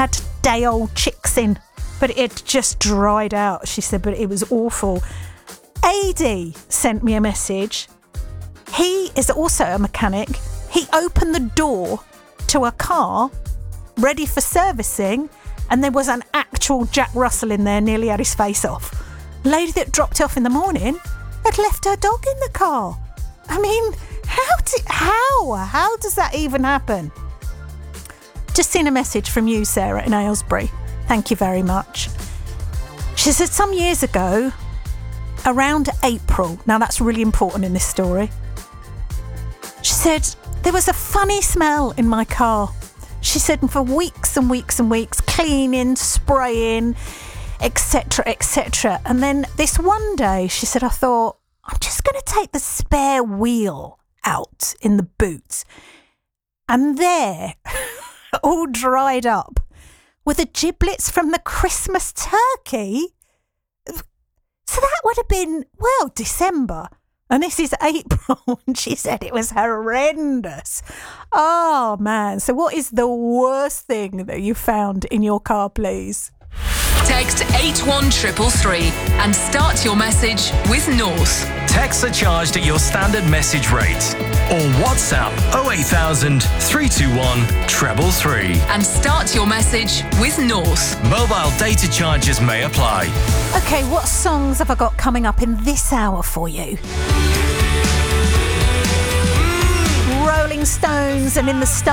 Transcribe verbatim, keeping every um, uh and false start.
had day-old chicks in, but it had just dried out. She said, but it was awful. A D sent me a message. He is also a mechanic. He opened the door to a car ready for servicing, and there was an actual Jack Russell in there, nearly had his face off. Lady that dropped off in the morning had left her dog in the car. I mean, how do, how? How does that even happen? Just seen a message from you, Sarah, in Aylesbury. Thank you very much. She said some years ago, around April, now that's really important in this story, she said, there was a funny smell in my car. She said, for weeks and weeks and weeks, cleaning, spraying, et cetera, et cetera. And then this one day, she said, I thought, I'm just going to take the spare wheel out in the boot. And there, all dried up, were the giblets from the Christmas turkey. So that would have been, well, December. And this is April, and she said it was horrendous. Oh, man. So what is the worst thing that you found in your car, please? Text eight one three three and start your message with North. Texts are charged at your standard message rate. Or WhatsApp oh eight thousand, three two one, three three three. And start your message with North. Mobile data charges may apply. Okay, what songs have I got coming up in this hour for you? Rolling Stones and In the Stars.